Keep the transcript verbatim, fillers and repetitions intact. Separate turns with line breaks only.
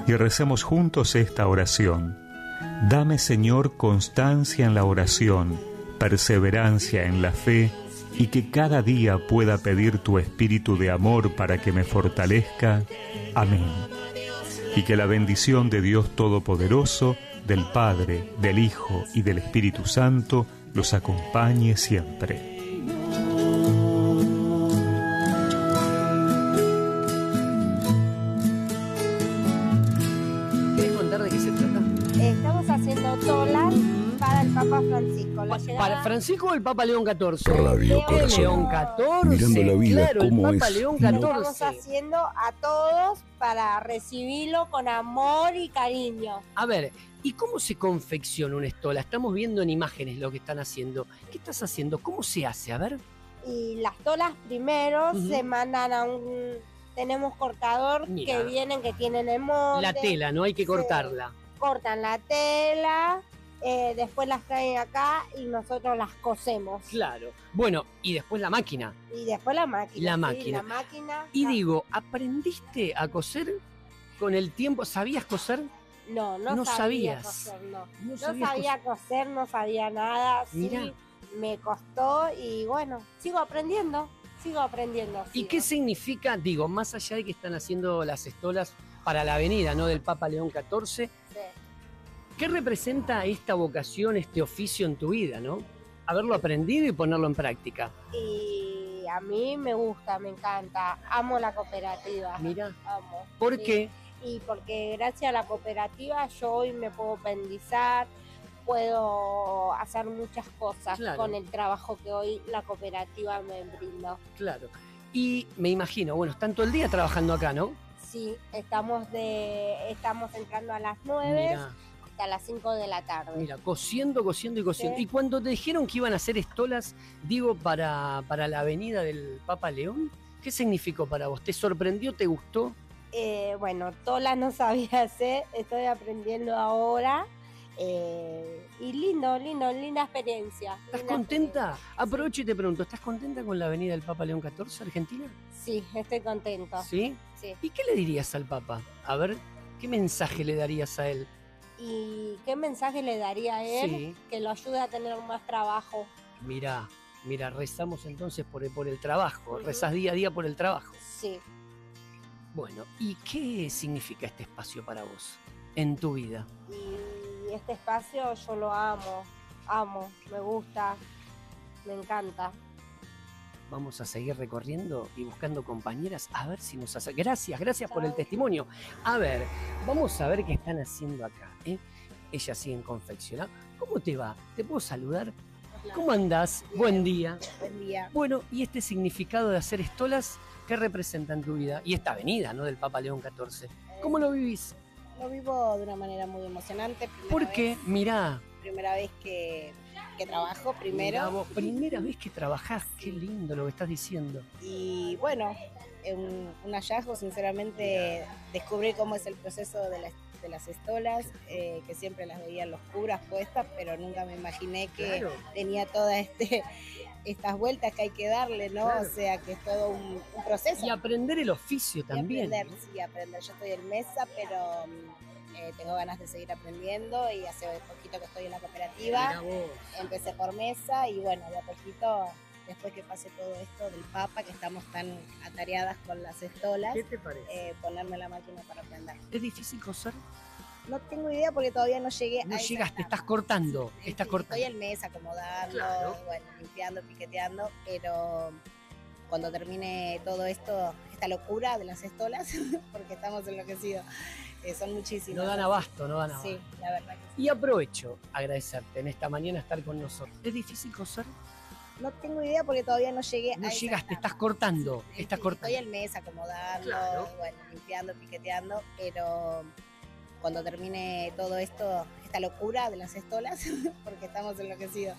y recemos juntos esta oración. Dame, Señor, constancia en la oración, perseverancia en la fe, y que cada día pueda pedir tu espíritu de amor para que me fortalezca. Amén. Y que la bendición de Dios Todopoderoso, del Padre, del Hijo y del Espíritu Santo los acompañe siempre.
¿Querés contar de qué se trata?
Estamos haciendo tolas para el Papa Francisco. La llegada...
¿Para Francisco o el Papa León catorce?
Radio Corazón.
León catorce.
Mirando la vida,
claro,
cómo
el Papa
es.
León
Lo
catorce.
estamos haciendo a todos para recibirlo con amor y cariño.
A ver, ¿y cómo se confecciona una estola? Estamos viendo en imágenes lo que están haciendo. ¿Qué estás haciendo? ¿Cómo se hace? A ver.
Y las tolas primero
Ujú.
se mandan a un... Tenemos cortador
Mira.
que vienen, que tienen el molde.
La tela, ¿no? Hay que
Sí.
cortarla.
Cortan la tela, eh, después las traen acá y nosotros las cosemos.
Claro. Bueno, y después la máquina.
Y después la máquina.
La
sí,
máquina.
La máquina.
Y
ah,
digo, ¿aprendiste a coser con el tiempo? ¿Sabías coser?
No, no,
no
sabía
sabías.
coser, no.
No
No
sabías
sabía coser, no sabía nada. Sí,
Mirá.
me costó y bueno, sigo aprendiendo, sigo aprendiendo.
¿Y
sigo.
qué significa, digo, más allá de que están haciendo las estolas para la avenida, ¿no? Del Papa León catorce,
Sí.
¿qué representa esta vocación, este oficio en tu vida, no? Haberlo aprendido y ponerlo en práctica.
Y a mí me gusta, me encanta, amo la cooperativa.
Mira,
Amo.
¿por
sí.
qué?
Y porque gracias a la cooperativa yo hoy me puedo pendizar, puedo hacer muchas cosas
Claro.
con el trabajo que hoy la cooperativa me brindó.
Claro. Y me imagino, bueno, están todo el día trabajando acá, ¿no?
Sí, estamos de estamos entrando a las nueve
Mira,
hasta las cinco de la tarde.
mira, cosiendo, cosiendo y cosiendo.
Sí.
Y cuando te dijeron que iban a hacer estolas, digo, para, para la avenida del Papa León, ¿qué significó para vos? ¿Te sorprendió? ¿Te gustó?
Eh, bueno, tola no sabía hacer, estoy aprendiendo ahora. eh, y lindo, lindo, linda experiencia.
¿Estás
linda
contenta?
experiencia.
Aprovecho y te pregunto, ¿estás contenta con la avenida del Papa León catorce, Argentina?
Sí, estoy contenta.
¿Sí?
Sí.
¿Y qué le dirías al Papa? A ver, ¿qué mensaje le darías a él?
¿Y qué mensaje le daría a él?
Sí.
Que lo ayude a tener más trabajo.
Mira, mira, rezamos entonces por el, por el trabajo,
Ujú.
rezás día a día por el trabajo.
Sí.
Bueno, ¿y qué significa este espacio para vos en tu vida?
Y este espacio yo lo amo, amo, me gusta, me encanta.
Vamos a seguir recorriendo y buscando compañeras a ver si nos hace. Gracias, gracias por el
Chao.
testimonio. A ver, vamos a ver qué están haciendo acá. ¿eh? Ellas siguen confeccionando. ¿Cómo te va? ¿Te puedo saludar? ¿Cómo andás?
Bien.
Buen día.
Buen día.
Bueno, ¿y este significado de hacer estolas qué representa en tu vida? Y esta avenida, ¿no? Del Papa León catorce. ¿Cómo lo vivís?
Lo vivo de una manera muy emocionante. Primera
Porque,
vez,
mirá,
primera vez que, que trabajo primero.
mirá vos, primera vez que trabajás, qué lindo lo que estás diciendo.
Y bueno, un, un hallazgo, sinceramente, descubrí cómo es el proceso de las, de las estolas, eh, que siempre las veía en los curas puestas, pero nunca me imaginé que
Claro.
tenía todas este, estas vueltas que hay que darle, ¿no?
Claro.
O sea, que es todo un, un proceso.
Y aprender el oficio
Y
también.
aprender,
¿no?
sí, aprender. Yo estoy en mesa, pero mm, eh, tengo ganas de seguir aprendiendo y hace poquito que estoy en la cooperativa.
Mirá vos.
Empecé por mesa y bueno, de a poquito, después que pase todo esto del Papa, que estamos tan atareadas con las estolas,
¿Qué te parece?
eh, ponerme la máquina para aprender.
¿Es difícil coser?
No tengo idea porque todavía no llegué
No
a esa
llegaste,
etapa.
estás cortando,
Sí,
estás
sí,
cortando.
Estoy en mesa acomodando,
Claro.
bueno, limpiando, piqueteando, pero cuando termine todo esto, esta locura de las estolas, porque estamos enloquecidos, eh, son muchísimas.
No dan abasto, no dan abasto.
Sí, la verdad que sí.
Y aprovecho agradecerte en esta mañana estar con nosotros. ¿Es difícil coser?
No tengo idea porque todavía no llegué
No
a esa
llegaste,
etapa.
estás cortando,
Sí,
estás
sí,
cortando.
Estoy en mesa acomodando,
Claro.
bueno, limpiando, piqueteando, pero cuando termine todo esto, esta locura de las estolas, porque estamos enloquecidos,